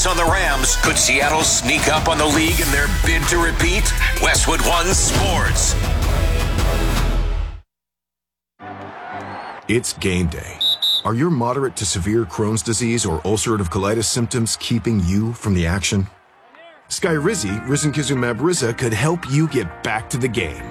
On the Rams, could Seattle sneak up on the league in their bid to repeat? Westwood One Sports. It's game day. Are your moderate to severe Crohn's disease or ulcerative colitis symptoms keeping you from the action? Skyrizi, risankizumab Riza, could help you get back to the game.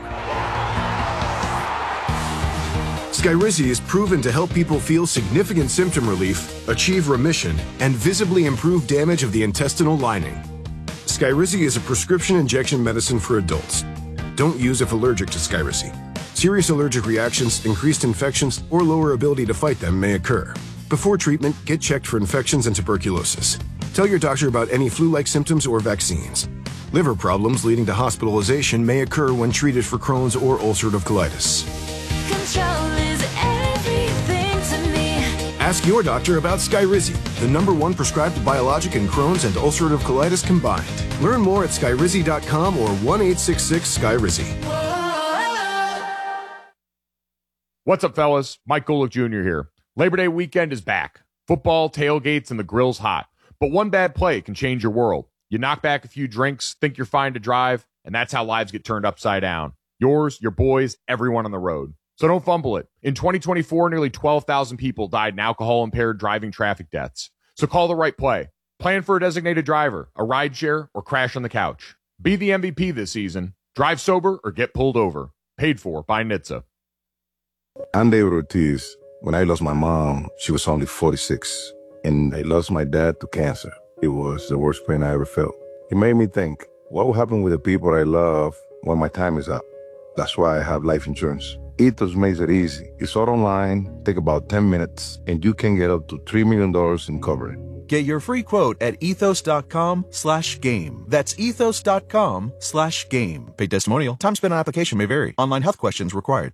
Skyrizi is proven to help people feel significant symptom relief, achieve remission, and visibly improve damage of the intestinal lining. Skyrizi is a prescription injection medicine for adults. Don't use if allergic to Skyrizi. Serious allergic reactions, increased infections, or lower ability to fight them may occur. Before treatment, get checked for infections and tuberculosis. Tell your doctor about any flu-like symptoms or vaccines. Liver problems leading to hospitalization may occur when treated for Crohn's or ulcerative colitis. Control is everything to me. Ask your doctor about Skyrizi, the #1 prescribed biologic in Crohn's and ulcerative colitis combined. Learn more at skyrizi.com or 1-866-SKYRIZI. What's up, fellas? Mike Golick Jr. here. Labor Day weekend is back. Football, tailgates, and the grill's hot. But one bad play can change your world. You knock back a few drinks, think you're fine to drive, and that's how lives get turned upside down. Yours, your boys, everyone on the road. So don't fumble it. In 2024, nearly 12,000 people died in alcohol-impaired driving traffic deaths. So call the right play. Plan for a designated driver, a rideshare, or crash on the couch. Be the MVP this season. Drive sober or get pulled over. Paid for by NHTSA. I'm David Ortiz. When I lost my mom, she was only 46. And I lost my dad to cancer. It was the worst pain I ever felt. It made me think, what will happen with the people I love when my time is up? That's why I have life insurance. Ethos makes it easy. It's all online, take about 10 minutes, and you can get up to $3 million in coverage. Get your free quote at ethos.com/game. That's ethos.com/game. Paid testimonial. Time spent on application may vary. Online health questions required.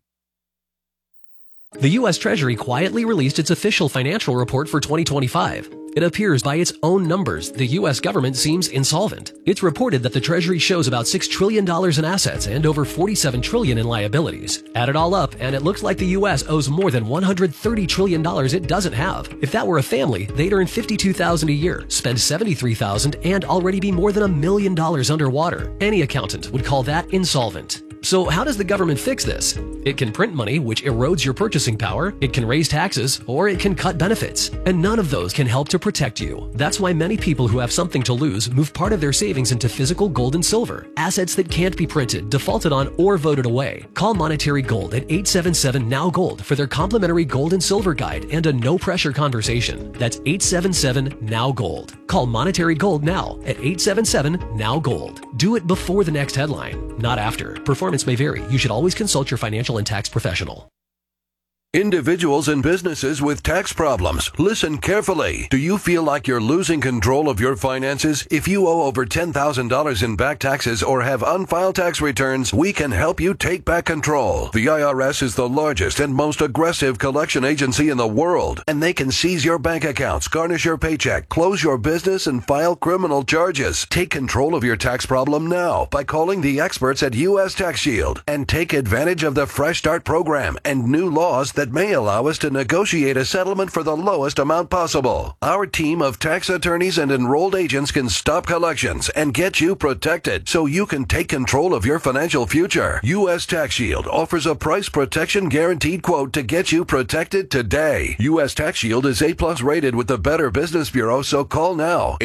The U.S. Treasury quietly released its official financial report for 2025. It appears by its own numbers, the U.S. government seems insolvent. It's reported that the Treasury shows about $6 trillion in assets and over $47 trillion in liabilities. Add it all up, and it looks like the U.S. owes more than $130 trillion it doesn't have. If that were a family, they'd earn $52,000 a year, spend $73,000, and already be more than $1 million underwater. Any accountant would call that insolvent. So how does the government fix this? It can print money, which erodes your purchasing power, it can raise taxes, or it can cut benefits. And none of those can help to protect you. That's why many people who have something to lose move part of their savings into physical gold and silver, assets that can't be printed, defaulted on, or voted away. Call Monetary Gold at 877-NOW-GOLD for their complimentary gold and silver guide and a no-pressure conversation. That's 877-NOW-GOLD. Call Monetary Gold now at 877-NOW-GOLD. Do it before the next headline, not after. Performance may vary. You should always consult your financial and tax professional. Individuals and businesses with tax problems, listen carefully. Do you feel like you're losing control of your finances? If you owe over $10,000 in back taxes or have unfiled tax returns, we can help you take back control. The IRS is the largest and most aggressive collection agency in the world, and they can seize your bank accounts, garnish your paycheck, close your business, and file criminal charges. Take control of your tax problem now by calling the experts at U.S. Tax Shield and take advantage of the Fresh Start program and new laws that may allow us to negotiate a settlement for the lowest amount possible. Our team of tax attorneys and enrolled agents can stop collections and get you protected so you can take control of your financial future. U.S. Tax Shield offers a price protection guaranteed quote to get you protected today. U.S. Tax Shield is A+ rated with the Better Business Bureau, so call now.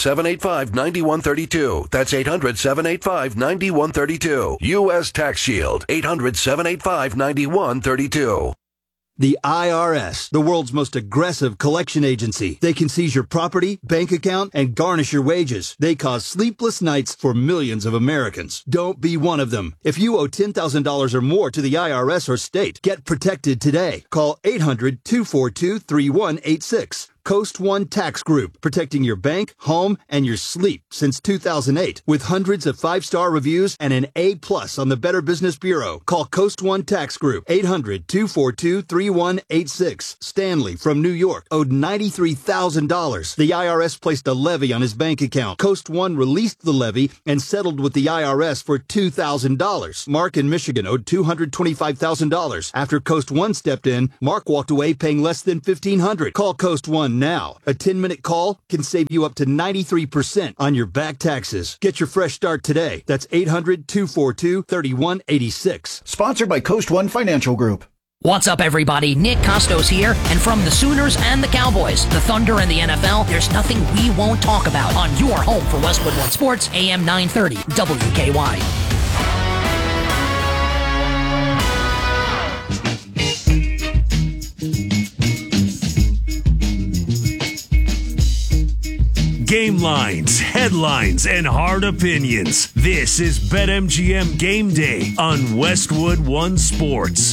800-785-9132. That's 800-785-9132. U.S. Tax Shield. 800-785-9132. The IRS, the world's most aggressive collection agency. They can seize your property, bank account, and garnish your wages. They cause sleepless nights for millions of Americans. Don't be one of them. If you owe $10,000 or more to the IRS or state, get protected today. Call 800-242-3186. Coast One Tax Group, protecting your bank, home, and your sleep since 2008. With hundreds of 5-star reviews and an A+ on the Better Business Bureau. Call Coast One Tax Group, 800-242-3186. Stanley from New York owed $93,000. The IRS placed a levy on his bank account. Coast One released the levy and settled with the IRS for $2,000. Mark in Michigan owed $225,000. After Coast One stepped in, Mark walked away paying less than $1,500. Call Coast One now. A 10-minute call can save you up to 93% on your back taxes. Get your fresh start today. That's 800-242-3186. Sponsored by Coast One Financial Group. What's up, everybody? Nick Costos here, and from the Sooners and the Cowboys, the Thunder and the NFL, there's nothing we won't talk about on your home for Westwood One Sports, AM 930, WKY. Game lines, headlines, and hard opinions. This is BetMGM Game Day on Westwood One Sports.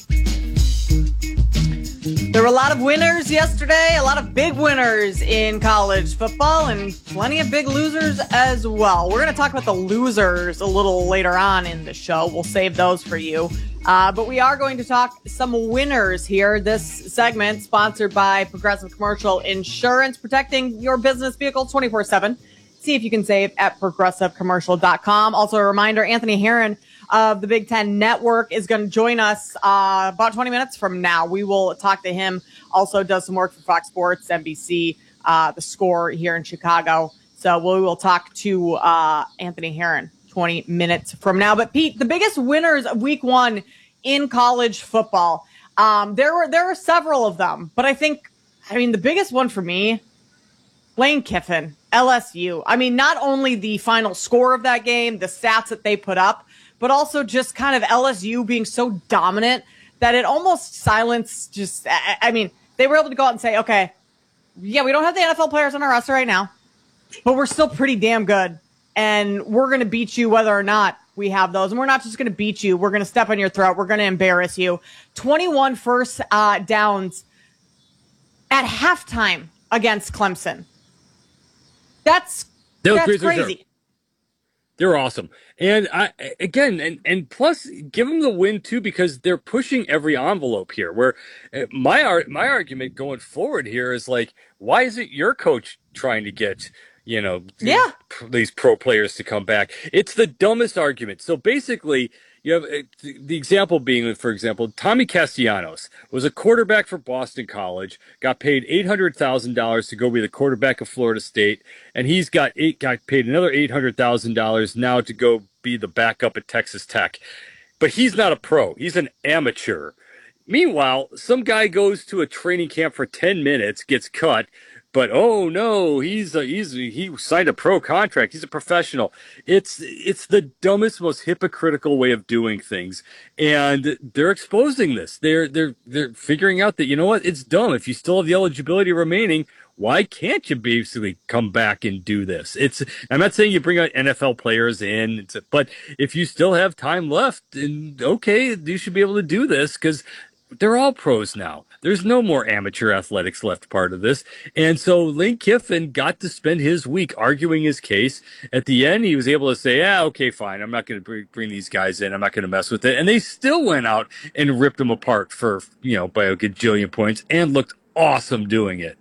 There were a lot of winners yesterday, a lot of big winners in college football, and plenty of big losers as well. We're going to talk about the losers a little later on in the show. We'll save those for you. But we are going to talk some winners here. This segment sponsored by Progressive Commercial Insurance, protecting your business vehicle 24/7. See if you can save at progressivecommercial.com. Also a reminder, Anthony Herron of the Big Ten Network is going to join us about 20 minutes from now. We will talk to him. Also does some work for Fox Sports, NBC, The Score here in Chicago. So we will talk to Anthony Herron 20 minutes from now. But Pete, the biggest winners of week one in college football, there were several of them, but I mean, the biggest one for me, Lane Kiffin, LSU. I mean, not only the final score of that game, the stats that they put up, but also just kind of LSU being so dominant that it almost silenced I mean, they were able to go out and say, okay, yeah, we don't have the NFL players on our roster right now, but we're still pretty damn good. And we're going to beat you whether or not we have those. And we're not just going to beat you. We're going to step on your throat. We're going to embarrass you. 21 first downs at halftime against Clemson. That's crazy. They were awesome. And and plus give them the win too, because they're pushing every envelope here, where my argument going forward here is like, why isn't your coach trying to get, these pro players to come back? It's the dumbest argument. So basically, you have the example being, for example, Tommy Castellanos was a quarterback for Boston College, got paid $800,000 to go be the quarterback of Florida State, and he's got paid another $800,000 now to go be the backup at Texas Tech. But he's not a pro; he's an amateur. Meanwhile, some guy goes to a training camp for 10 minutes, gets cut. But oh no, he signed a pro contract. He's a professional. It's the dumbest, most hypocritical way of doing things, and they're exposing this. They're figuring out that, you know what, it's dumb. If you still have the eligibility remaining, why can't you basically come back and do this? I'm not saying you bring out NFL players in, but if you still have time left, then okay, you should be able to do this, because they're all pros now. There's no more amateur athletics left part of this. And so Lane Kiffin got to spend his week arguing his case. At the end, he was able to say, okay, fine, I'm not going to bring these guys in. I'm not going to mess with it. And they still went out and ripped them apart for, by a gajillion points, and looked awesome doing it.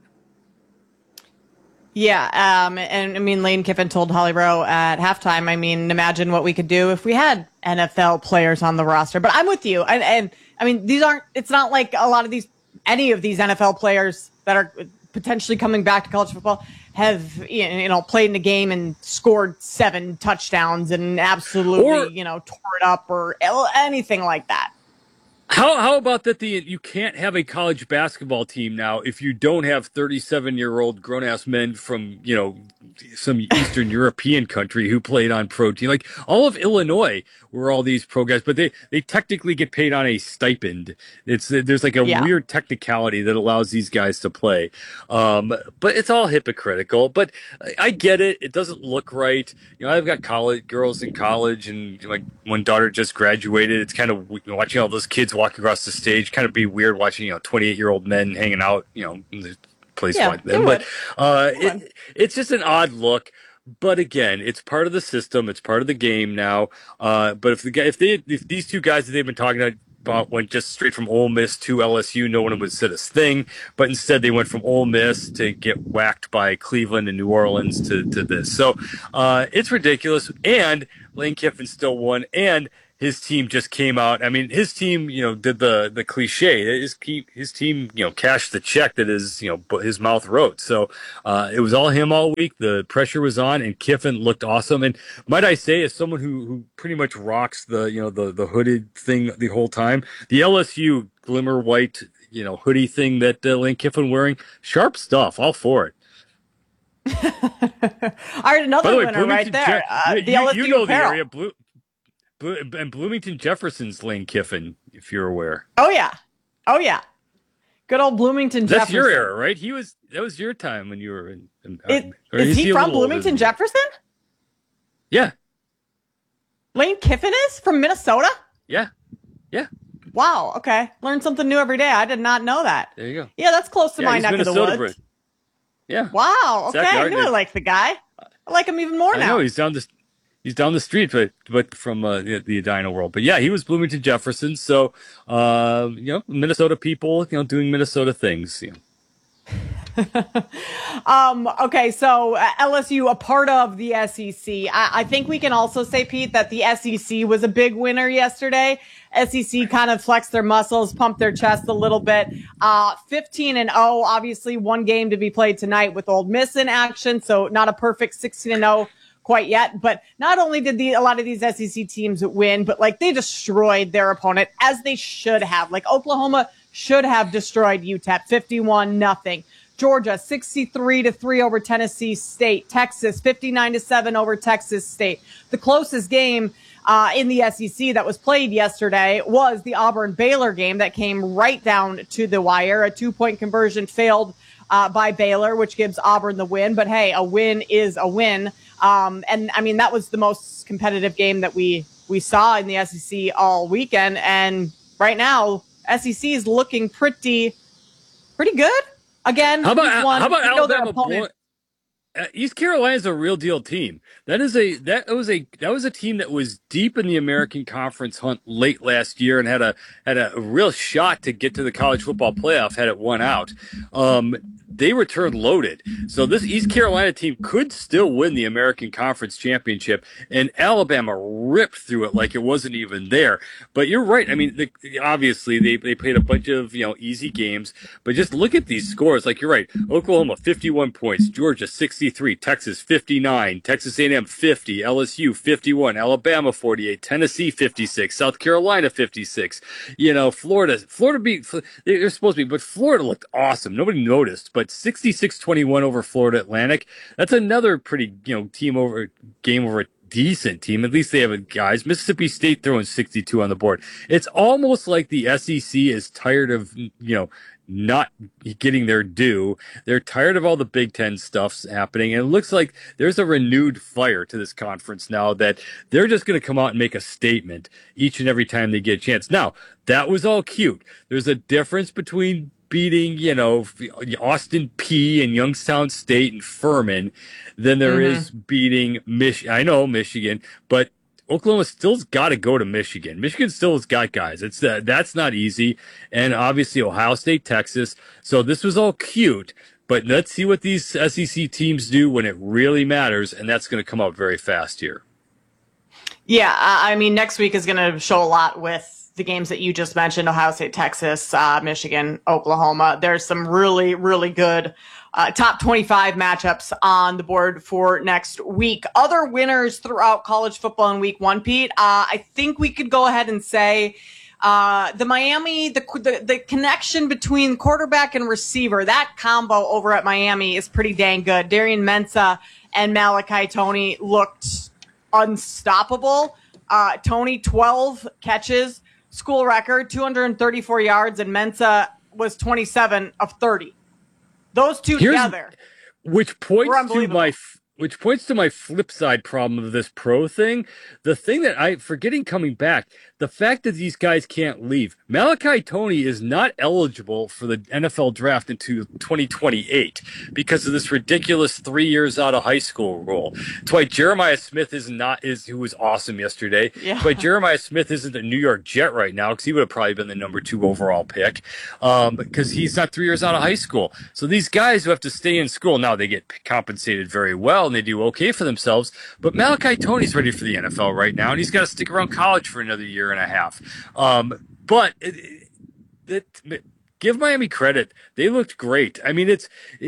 Yeah, and I mean, Lane Kiffin told Holly Rowe at halftime, I mean, imagine what we could do if we had NFL players on the roster. But I'm with you. And I mean, it's not like any of these NFL players that are potentially coming back to college football have, played in a game and scored 7 touchdowns and absolutely, tore it up or anything like that. How about that? You can't have a college basketball team now if you don't have 37-year-old grown-ass men from, some Eastern European country who played on pro team. Like all of Illinois were all these pro guys, but they technically get paid on a stipend. There's like a weird technicality that allows these guys to play. But it's all hypocritical. But I get it. It doesn't look right. I've got girls in college, and like one daughter just graduated. It's kind of watching all those kids walk across the stage. Kind of be weird watching 28-year-old men hanging out. In the place like them. But it's just an odd look. But again, it's part of the system. It's part of the game now. But if these two guys that they've been talking about went just straight from Ole Miss to LSU, no one would say this thing. But instead, they went from Ole Miss to get whacked by Cleveland and New Orleans to this. So it's ridiculous. And Lane Kiffin still won. And his team just came out. I mean, his team, did the cliche. His team, cashed the check that his mouth wrote. So it was all him all week. The pressure was on, and Kiffin looked awesome. And might I say, as someone who pretty much rocks the hooded thing the whole time, the LSU glimmer white hoodie thing that Lane Kiffin wearing, sharp stuff. All for it. All right, another winner right there. The LSU you know apparel. the area. And Bloomington Jefferson's Lane Kiffin, if you're aware. Oh yeah. Good old Bloomington That's Jefferson. your era, right? That was your time when you were in. Is he from Bloomington Jefferson? Yeah. Lane Kiffin is from Minnesota? Yeah. Wow. Okay. Learn something new every day. I did not know that. There you go. Yeah, that's close to my neck of the woods. Bred. Yeah. Wow. Okay. Exactly. I knew I liked the guy. I like him even more now. I know he's down the street, but from the Edina world. But yeah, he was Bloomington Jefferson. So, Minnesota people, doing Minnesota things. Okay, so LSU, a part of the SEC. I think we can also say, Pete, that the SEC was a big winner yesterday. SEC kind of flexed their muscles, pumped their chest a little bit. 15-0, obviously one game to be played tonight with Ole Miss in action, so not a perfect 16-0 quite yet. But not only did a lot of these SEC teams win, but they destroyed their opponent, as they should have. Oklahoma should have destroyed UTEP 51-0. Georgia 63-3 over Tennessee State. Texas 59-7 over Texas State. The closest game in the SEC that was played yesterday was the Auburn-Baylor game that came right down to the wire. A 2-point conversion failed by Baylor, which gives Auburn the win. But hey, a win is a win. And I mean, that was the most competitive game that we saw in the SEC all weekend. And right now, SEC is looking pretty good. Again, how about Alabama? East Carolina's a real deal team. That was a team that was deep in the American Conference hunt late last year and had a real shot to get to the college football playoff had it won out. They returned loaded. So this East Carolina team could still win the American Conference championship, and Alabama ripped through it like it wasn't even there. But you're right. I mean, obviously they played a bunch of easy games, but just look at these scores. You're right. Oklahoma 51 points, Georgia 63, Texas 59, Texas A&M 50, LSU 51, Alabama 48, Tennessee 56, South Carolina 56. Florida beat. They're supposed to be, but Florida looked awesome. Nobody noticed, but 66-21 over Florida Atlantic. That's another pretty, game over a decent team. At least they have guys. Mississippi State throwing 62 on the board. It's almost like the SEC is tired of, not getting their due. They're tired of all the Big Ten stuff's happening. And it looks like there's a renewed fire to this conference now that they're just going to come out and make a statement each and every time they get a chance. Now, that was all cute. There's a difference between beating, Austin P and Youngstown State and Furman than there is beating Michigan. I know Michigan, but Oklahoma still's got to go to Michigan. Michigan still has got guys. That's not easy. And obviously Ohio State, Texas. So this was all cute, but let's see what these SEC teams do when it really matters. And that's going to come out very fast here. Yeah. I mean, next week is going to show a lot with the games that you just mentioned: Ohio State, Texas, Michigan, Oklahoma. There's some really, really good top 25 matchups on the board for next week. Other winners throughout college football in week one, Pete. I think we could go ahead and say the Miami, the connection between quarterback and receiver, that combo over at Miami is pretty dang good. Darian Mensah and Malachi Toney looked unstoppable. Toney, 12 catches, school record, 234 yards, and Mensah was 27 of 30. Those two together, which points to my flip side problem of this pro thing. The thing that forgetting coming back, the fact that these guys can't leave. Malachi Toney is not eligible for the NFL draft into 2028 because of this ridiculous 3 years out of high school rule. That's why Jeremiah Smith who was awesome yesterday. Yeah. That's why Jeremiah Smith isn't a New York Jet right now, because he would have probably been the number 2 overall pick, because he's not 3 years out of high school. So these guys who have to stay in school, now they get compensated very well and they do okay for themselves, but Malachi Toney's ready for the NFL right now, and he's got to stick around college for another year and a half. Give Miami credit. They looked great. I mean,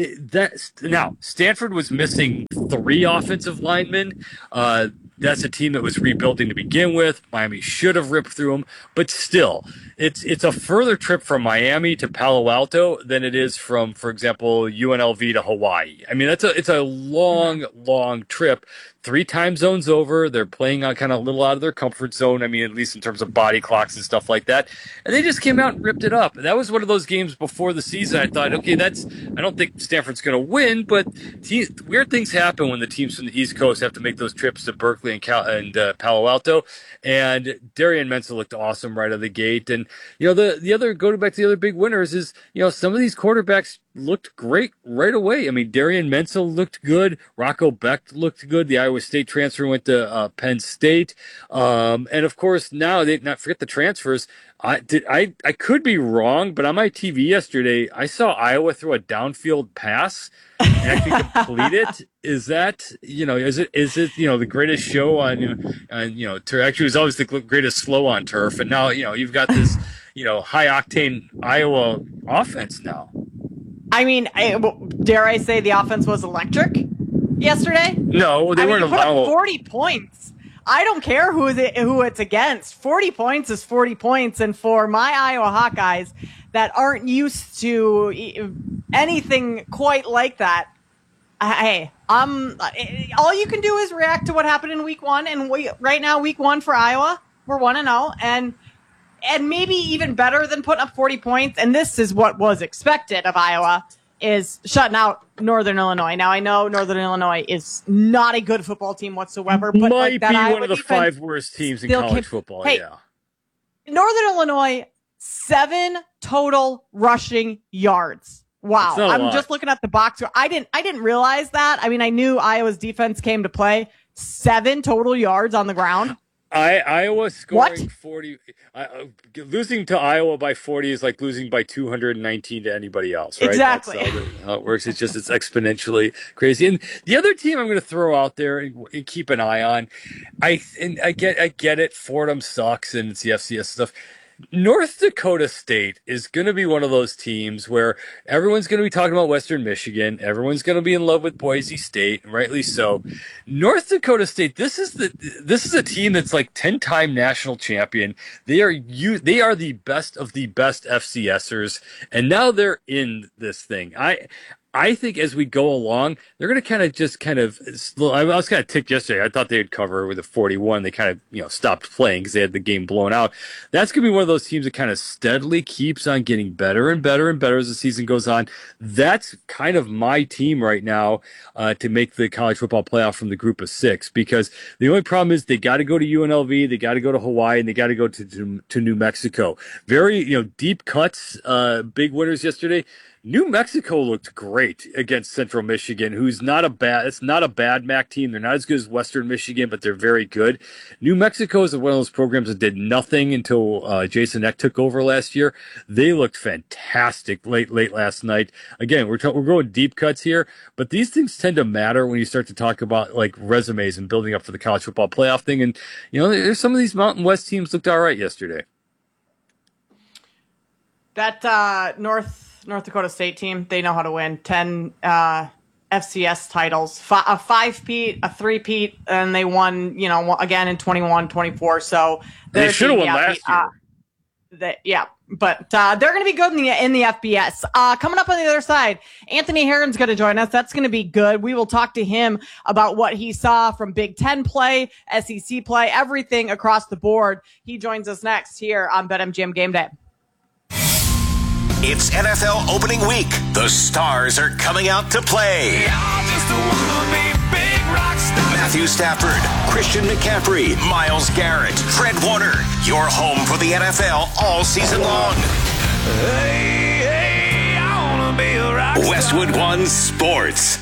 now Stanford was missing 3 offensive linemen. That's a team that was rebuilding to begin with. Miami should have ripped through them, but still, it's a further trip from Miami to Palo Alto than it is from, for example, UNLV to Hawaii. I mean, it's a long trip. 3 time zones over. They're playing on kind of a little out of their comfort zone. I mean, at least in terms of body clocks and stuff like that. And they just came out and ripped it up. That was one of those games before the season. I thought, okay, I don't think Stanford's going to win, but weird things happen when the teams from the East Coast have to make those trips to Berkeley and Palo Alto. And Darian Mensah looked awesome right out of the gate. And, go back to the other big winners is, some of these quarterbacks looked great right away. I mean, Darian Mensah looked good. Rocco Becht looked good. The Iowa State transfer went to Penn State. And of course, now not forget the transfers. I could be wrong, but on my TV yesterday, I saw Iowa throw a downfield pass and actually complete it. Is that, is it the greatest show on, actually it was always the greatest slow on turf. And now, you've got this, high octane Iowa offense now. I mean, dare I say the offense was electric yesterday? No, they weren't allowed. 40 points. I don't care who it's against. 40 points is 40 points. And for my Iowa Hawkeyes that aren't used to anything quite like that, hey, all you can do is react to what happened in week 1. And right now, week 1 for Iowa, we're 1-0. And maybe even better than putting up 40 points, and this is what was expected of Iowa, is shutting out Northern Illinois. Now, I know Northern Illinois is not a good football team whatsoever, but might that be Iowa one of the 5 worst teams in college football. Hey, yeah. Northern Illinois, 7 total rushing yards. Wow. I'm just looking at the box score. I didn't realize that. I mean, I knew Iowa's defense came to play. 7 total yards on the ground. Iowa scoring 40. Losing to Iowa by 40 is like losing by 219 to anybody else, right? Exactly. That's how it works. It's exponentially crazy. And the other team I'm going to throw out there and keep an eye on, I get it. Fordham sucks and it's the FCS stuff. North Dakota State is going to be one of those teams where everyone's going to be talking about Western Michigan. Everyone's going to be in love with Boise State, and rightly so. North Dakota State, this is a team that's like 10-time national champion. They are the best of the best FCSers, and now they're in this thing. I think as we go along, they're going to I was kind of ticked yesterday. I thought they'd cover with a 41. They kind of, stopped playing because they had the game blown out. That's going to be one of those teams that kind of steadily keeps on getting better and better and better as the season goes on. That's kind of my team right now to make the college football playoff from the group of 6, because the only problem is they got to go to UNLV, they got to go to Hawaii, and they got to go to New Mexico. Very, deep cuts, big winners yesterday. New Mexico looked great against Central Michigan, who's not a bad MAC team. They're not as good as Western Michigan, but they're very good. New Mexico is one of those programs that did nothing until Jason Eck took over last year. They looked fantastic late last night. Again, we're going deep cuts here, but these things tend to matter when you start to talk about like resumes and building up for the college football playoff thing. And there's some of these Mountain West teams looked all right yesterday. That North Dakota State team, they know how to win. 10 FCS titles, a 5-peat, a 3-peat, and they won, again in 21, 24. So they should have won last year. But they're going to be good in the FBS. Coming up on the other side, Anthony Herron's going to join us. That's going to be good. We will talk to him about what he saw from Big Ten play, SEC play, everything across the board. He joins us next here on BetMGM Game Day. It's NFL opening week. The stars are coming out to play. Matthew Stafford, Christian McCaffrey, Myles Garrett, Fred Warner. Your home for the NFL all season long. Hey, I wanna be a rock star. Westwood One Sports.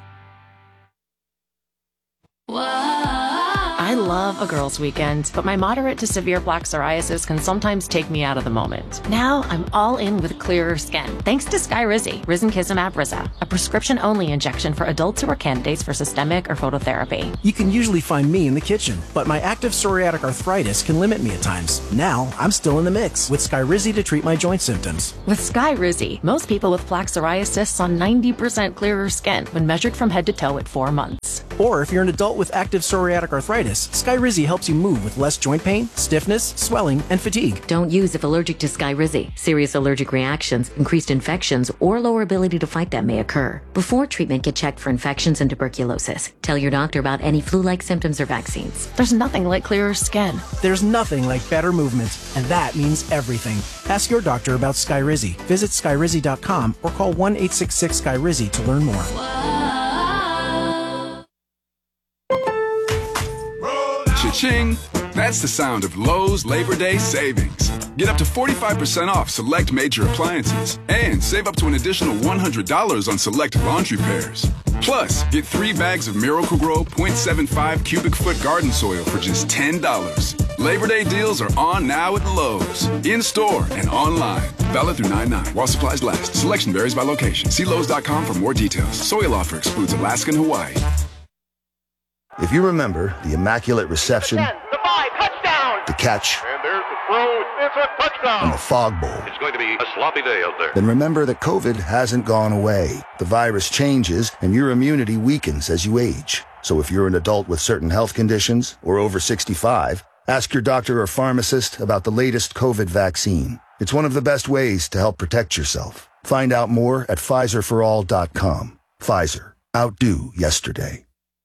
I love a girls' weekend, but my moderate to severe plaque psoriasis can sometimes take me out of the moment. Now I'm all in with clearer skin, thanks to Skyrizi, Risankizumab Riza, a prescription-only injection for adults who are candidates for systemic or phototherapy. You can usually find me in the kitchen, but my active psoriatic arthritis can limit me at times. Now I'm still in the mix with Skyrizi to treat my joint symptoms. With Skyrizi, most people with plaque psoriasis saw 90% clearer skin when measured from head to toe at 4 months. Or if you're an adult with active psoriatic arthritis, Skyrizi helps you move with less joint pain, stiffness, swelling, and fatigue. Don't use if allergic to Skyrizi. Serious allergic reactions, increased infections, or lower ability to fight them may occur. Before treatment, get checked for infections and tuberculosis. Tell your doctor about any flu-like symptoms or vaccines. There's nothing like clearer skin. There's nothing like better movement, and that means everything. Ask your doctor about Skyrizi. Visit Skyrizi.com or call 1-866-SKYRIZI to learn more. Cha-ching! That's the sound of Lowe's Labor Day savings. Get up to 45% off select major appliances and save up to an additional $100 on select laundry pairs. Plus, get 3 bags of Miracle-Gro 0.75 cubic foot garden soil for just $10. Labor Day deals are on now at Lowe's. In-store and online. Valid through 9/9 while supplies last. Selection varies by location. See Lowe's.com for more details. Soil offer excludes Alaska and Hawaii. If you remember the immaculate reception, the 5, touchdown, the catch, and there's the throw, it's a touchdown, and the fog bowl, it's going to be a sloppy day out there. then remember that COVID hasn't gone away. The virus changes, and your immunity weakens as you age. So if you're an adult with certain health conditions or over 65, ask your doctor or pharmacist about the latest COVID vaccine. It's one of the best ways to help protect yourself. Find out more at PfizerForAll.com. Pfizer. Outdo yesterday.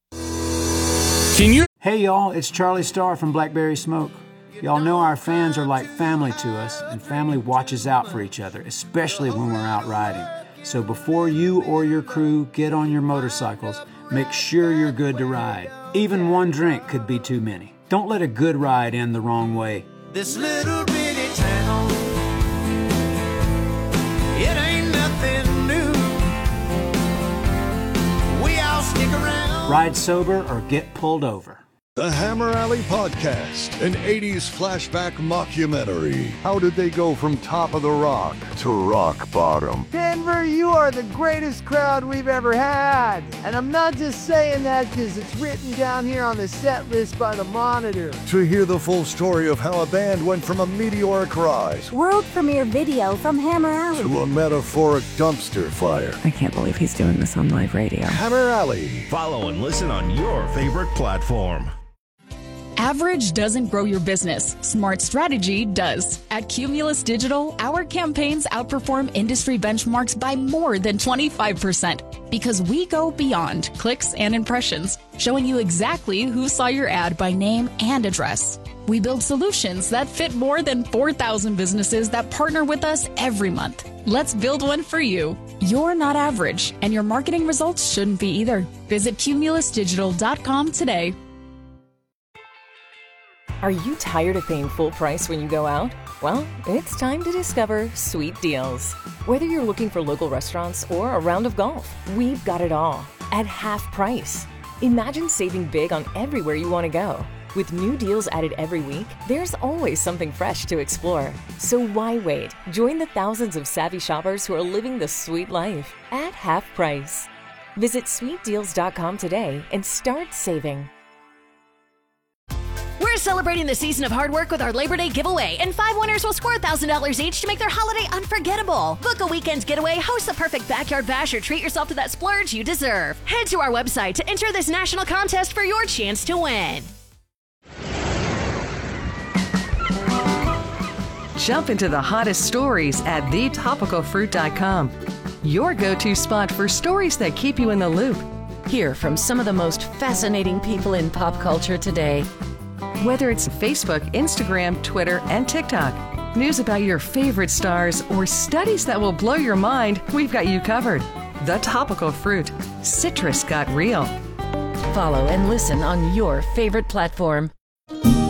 Hey y'all, it's Charlie Starr from Blackberry Smoke. Y'all know our fans are like family to us, and family watches out for each other, especially when we're out riding. So before you or your crew get on your motorcycles, make sure you're good to ride. Even one drink could be too many. Don't let a good ride end the wrong way. This little bitty town, it ain't nothing new. We all stick around. Ride sober or get pulled over. The Hammer Alley Podcast, an 80s flashback mockumentary. How did they go from top of the rock to rock bottom? Denver, you are the greatest crowd we've ever had. And I'm not just saying that because it's written down here on the set list by the Monitor. To hear the full story of how a band went from a meteoric rise world premiere video from Hammer Alley to a metaphoric dumpster fire. I can't believe he's doing this on live radio. Hammer Alley. Follow and listen on your favorite platform. Average doesn't grow your business. Smart strategy does. At Cumulus Digital, our campaigns outperform industry benchmarks by more than 25% because we go beyond clicks and impressions, showing you exactly who saw your ad by name and address. We build solutions that fit more than 4,000 businesses that partner with us every month. Let's build one for you. You're not average, and your marketing results shouldn't be either. Visit cumulusdigital.com today. Are you tired of paying full price when you go out? Well, it's time to discover Sweet Deals. Whether you're looking for local restaurants or a round of golf, we've got it all at half price. Imagine saving big on everywhere you want to go. With new deals added every week, there's always something fresh to explore. So why wait? Join the thousands of savvy shoppers who are living the sweet life at half price. Visit sweetdeals.com today and start saving. We're celebrating the season of hard work with our Labor Day giveaway, and 5 winners will score $1,000 each to make their holiday unforgettable. Book a weekend getaway, host the perfect backyard bash, or treat yourself to that splurge you deserve. Head to our website to enter this national contest for your chance to win. Jump into the hottest stories at thetopicalfruit.com. Your go-to spot for stories that keep you in the loop. Hear from some of the most fascinating people in pop culture today. Whether it's Facebook, Instagram, Twitter, and TikTok, news about your favorite stars, or studies that will blow your mind, we've got you covered. The Topical Fruit. Citrus got real. follow and listen on your favorite platform.